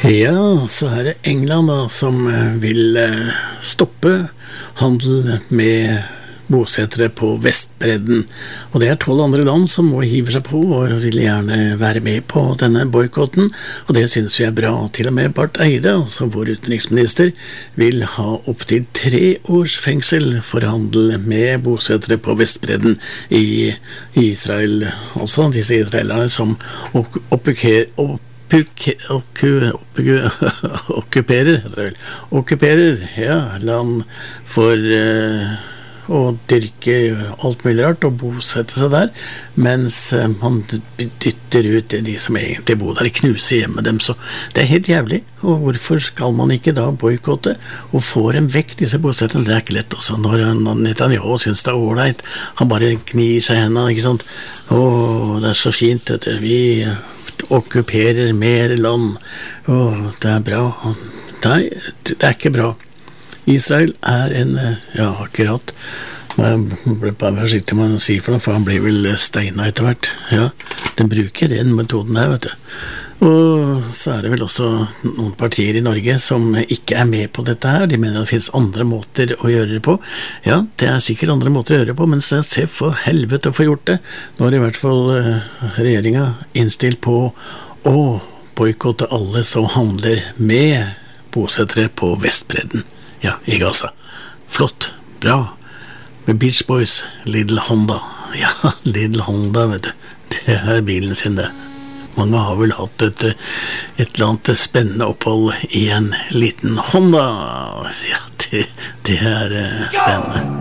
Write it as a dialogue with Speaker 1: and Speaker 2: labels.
Speaker 1: Ja, så det England da, som vil stoppe handel med bosettere på Vestbredden. Og det 12 andre land som nå hiver seg på og vil gjerne være med på denne boykotten. Og det synes vi bra. Til og med Barth Eide, altså vår utenriksminister, vil ha opp til 3 års fengsel for handel med bosettere på Vestbredden i Israel. Altså disse israelerne som okkuperer land for å dyrke alt mulig rart og bosette seg der, mens man dytter ut de som egentlig bor der, knuser hjemmet dem. Så det helt jævlig. Og hvorfor skal man ikke da boykotte og få dem vekk, disse bosettene? Det ikke lett også. Når Netanyahu synes det ålreit, han bare knir seg i hendene, ikke sant? Det så fint, vet du. Vi okkuperer mer land, og det bra. Nei, det ikke bra. Israel akkurat. Jeg ble bare forsiktig med å si for noe, for han blir vel steina etter hvert. Ja, den bruker den metoden her, vet du. Og så det vel også noen partier i Norge som ikke med på dette her. De mener det finnes andre måter å gjøre det på. Ja, det sikkert andre måter å gjøre det på, men se for helvete å få gjort det. Nå i hvert fall regjeringen innstilt på å boykotte alle som handler med bosettere på Vestbredden. Ja, i Gaza. Flott, bra. Med Beach Boys, Little Honda. Ja, Little Honda, vet du. Det bilen sin, det. Mange har vel hatt et eller annet spennende opphold i en liten Honda. Ja, det spennende.